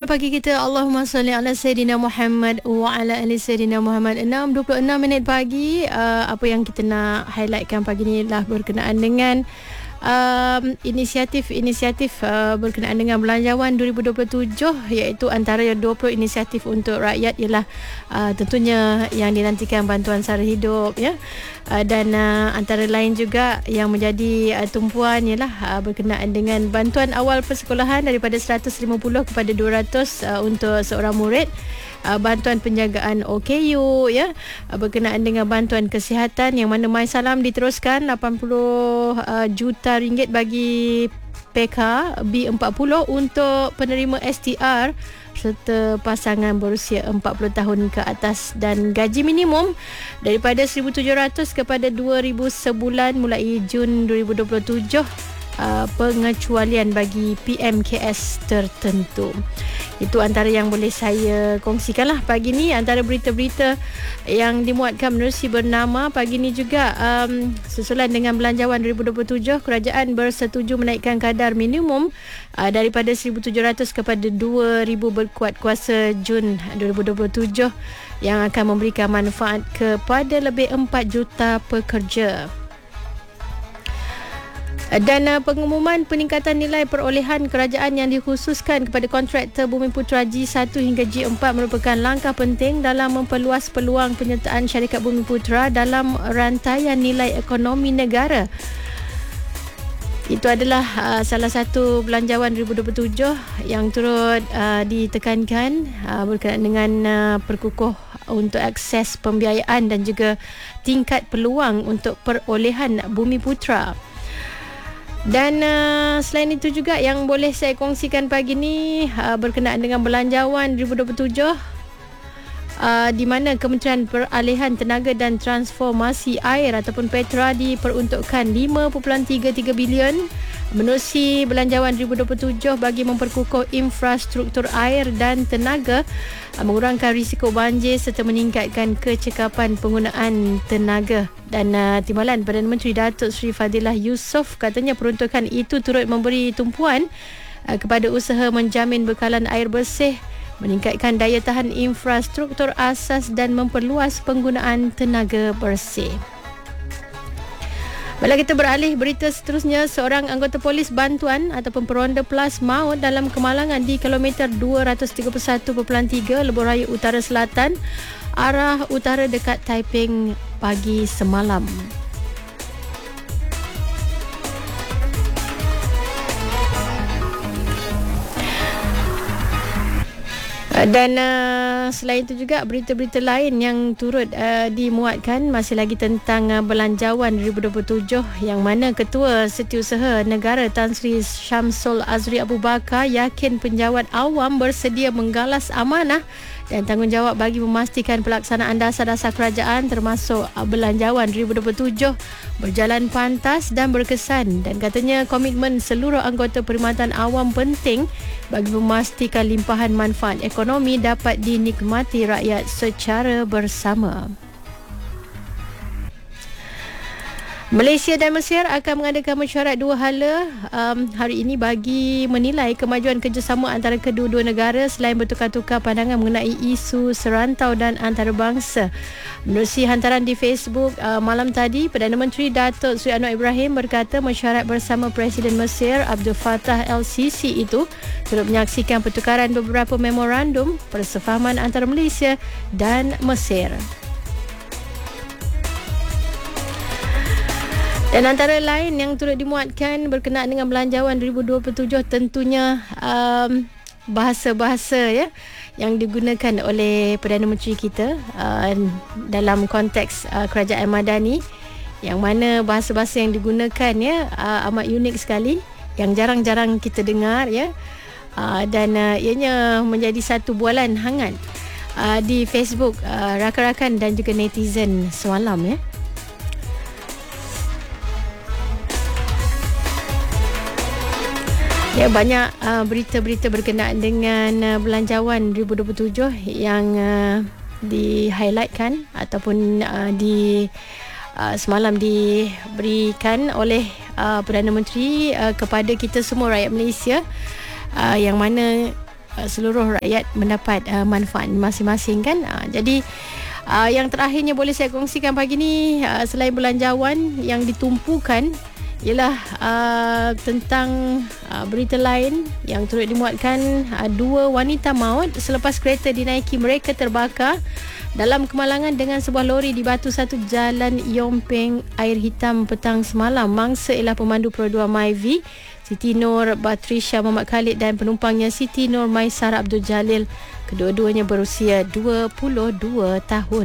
pagi kita. Allahumma salli ala Sayyidina Muhammad wa ala ali Sayyidina Muhammad. 6.26 minit pagi. Apa yang kita nak highlightkan pagi ni lah berkenaan dengan inisiatif berkenaan dengan Belanjawan 2027, iaitu antara 20 inisiatif untuk rakyat ialah tentunya yang dinantikan bantuan sara hidup, ya. Dan antara lain juga yang menjadi tumpuan ialah berkenaan dengan bantuan awal persekolahan daripada 150 kepada 200 untuk seorang murid. Bantuan penjagaan OKU, ya, berkenaan dengan bantuan kesihatan yang mana MySalam diteruskan 80 juta ringgit bagi PK B40 untuk penerima STR serta pasangan berusia 40 tahun ke atas, dan gaji minimum daripada 1,700 kepada 2,000 sebulan mulai Jun 2027. Pengecualian bagi PMKS tertentu. Itu antara yang boleh saya kongsikanlah pagi ni. Antara berita-berita yang dimuatkan menerusi bernama pagi ni juga, susulan dengan Belanjawan 2027, kerajaan bersetuju menaikkan kadar minimum daripada 1,700 kepada 2,000 berkuat kuasa Jun 2027 yang akan memberikan manfaat kepada lebih 4 juta pekerja. Dan pengumuman peningkatan nilai perolehan kerajaan yang dikhususkan kepada kontraktor Bumiputra G1 hingga G4 merupakan langkah penting dalam memperluas peluang penyertaan syarikat Bumiputra dalam rantaian nilai ekonomi negara. Itu adalah salah satu Belanjawan 2027 yang turut ditekankan berkaitan dengan perkukuh untuk akses pembiayaan dan juga tingkat peluang untuk perolehan Bumiputra. Dan selain itu juga yang boleh saya kongsikan pagi ni berkenaan dengan Belanjawan 2027, di mana Kementerian Peralihan Tenaga dan Transformasi Air ataupun Petra diperuntukkan 5.33 bilion menerusi Belanjawan 2027 bagi memperkukuh infrastruktur air dan tenaga, mengurangkan risiko banjir serta meningkatkan kecekapan penggunaan tenaga. Dan Timbalan Perdana Menteri Datuk Seri Fadilah Yusof katanya peruntukan itu turut memberi tumpuan kepada usaha menjamin bekalan air bersih, meningkatkan daya tahan infrastruktur asas dan memperluas penggunaan tenaga bersih. Baiklah, kita beralih berita seterusnya. Seorang anggota polis bantuan ataupun peronda PLAS maut dalam kemalangan di kilometer 231.3 Lebuh Raya Utara Selatan arah utara dekat Taiping pagi semalam. Dan selain itu juga berita-berita lain yang turut dimuatkan masih lagi tentang Belanjawan 2027, yang mana Ketua Setiausaha Negara Tan Sri Syamsul Azri Abu Bakar yakin penjawat awam bersedia menggalas amanah dan tanggungjawab bagi memastikan pelaksanaan dasar-dasar kerajaan termasuk Belanjawan 2027 berjalan pantas dan berkesan, dan katanya komitmen seluruh anggota perkhidmatan awam penting bagi memastikan limpahan manfaat ekonomi dapat dinikmati rakyat secara bersama. Malaysia dan Mesir akan mengadakan mesyuarat dua hala hari ini bagi menilai kemajuan kerjasama antara kedua-dua negara selain bertukar-tukar pandangan mengenai isu serantau dan antarabangsa. Menerusi hantaran di Facebook malam tadi, Perdana Menteri Datuk Seri Anwar Ibrahim berkata mesyuarat bersama Presiden Mesir Abdul Fattah El-Sisi itu turut menyaksikan pertukaran beberapa memorandum persefahaman antara Malaysia dan Mesir. Dan antara lain yang turut dimuatkan berkenaan dengan Belanjawan 2027 tentunya bahasa-bahasa, ya, yang digunakan oleh Perdana Menteri kita dalam konteks kerajaan madani, yang mana bahasa-bahasa yang digunakan, ya, amat unik sekali, yang jarang-jarang kita dengar, ya, dan ianya menjadi satu bualan hangat di Facebook rakan-rakan dan juga netizen semalam, ya. Ya, banyak berita-berita berkenaan dengan Belanjawan 2027 yang di-highlightkan ataupun semalam diberikan oleh Perdana Menteri kepada kita semua rakyat Malaysia, yang mana seluruh rakyat mendapat manfaat masing-masing kan. Jadi yang terakhirnya boleh saya kongsikan pagi ni, selain belanjawan yang ditumpukan ialah tentang berita lain yang turut dimuatkan. 2 wanita maut selepas kereta dinaiki mereka terbakar dalam kemalangan dengan sebuah lori di Batu 1 Jalan Yompeng Air Hitam petang semalam. Mangsa ialah pemandu Pro 2 Myvi Siti Nur Batrisha Muhammad Khalid dan penumpangnya Siti Nur Maisar Abdul Jalil. Kedua-duanya berusia 22 tahun.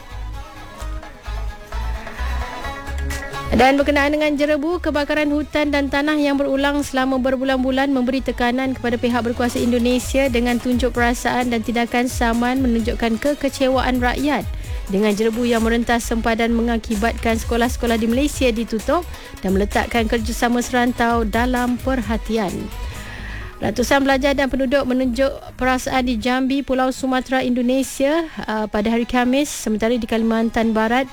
Dan berkenaan dengan jerebu, kebakaran hutan dan tanah yang berulang selama berbulan-bulan memberi tekanan kepada pihak berkuasa Indonesia dengan tunjuk perasaan dan tindakan saman menunjukkan kekecewaan rakyat. Dengan jerebu yang merentas sempadan mengakibatkan sekolah-sekolah di Malaysia ditutup dan meletakkan kerjasama serantau dalam perhatian. Ratusan pelajar dan penduduk menunjuk perasaan di Jambi, Pulau Sumatera, Indonesia pada hari Khamis. Sementara di Kalimantan Barat,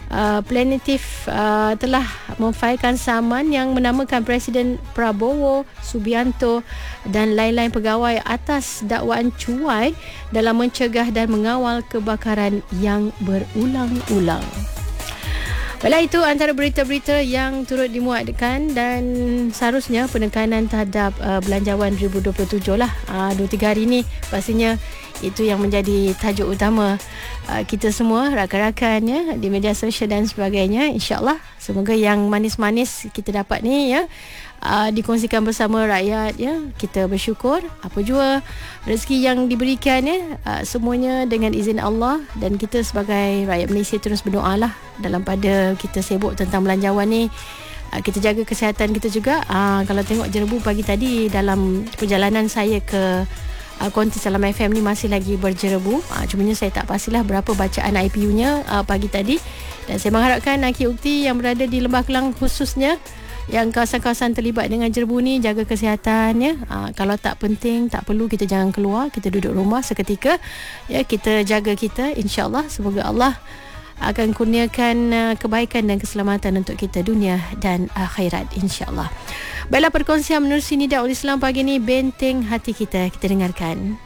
Planetif telah memfailkan saman yang menamakan Presiden Prabowo Subianto dan lain-lain pegawai atas dakwaan cuai dalam mencegah dan mengawal kebakaran yang berulang-ulang. Baiklah, itu antara berita-berita yang turut dimuatkan dan seharusnya penekanan terhadap belanjawan 2027 lah. 2-3 hari ni pastinya itu yang menjadi tajuk utama kita semua, rakan-rakan ya, di media sosial dan sebagainya. InsyaAllah semoga yang manis-manis kita dapat ni ya, dikongsikan bersama rakyat ya. Kita bersyukur apa jua rezeki yang diberikan ya, semuanya dengan izin Allah. Dan kita sebagai rakyat Malaysia terus berdoa lah dalam pada kita sibuk tentang belanjawan ni. Kita jaga kesihatan kita juga. Kalau tengok jerebu pagi tadi dalam perjalanan saya ke Konti Salam FM ni masih lagi berjerebu. Cumanya saya tak pastilah berapa bacaan IPU-nya pagi tadi. Dan saya mengharapkan Aki Ukti yang berada di Lembah Kelang khususnya, yang kawasan-kawasan terlibat dengan jerebu ni, jaga kesihatan ya. Kalau tak penting, tak perlu, kita jangan keluar, kita duduk rumah seketika ya, kita jaga kita. InsyaAllah semoga Allah akan kurniakan kebaikan dan keselamatan untuk kita dunia dan akhirat, insyaAllah. Baiklah, perkongsian menerusi Nidaul Islam pagi ni, benteng hati kita. Kita dengarkan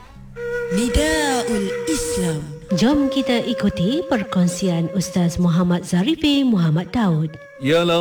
Nidaul Islam. Jom kita ikuti perkongsian Ustaz Muhammad Zarifi Muhammad Daud. Yalah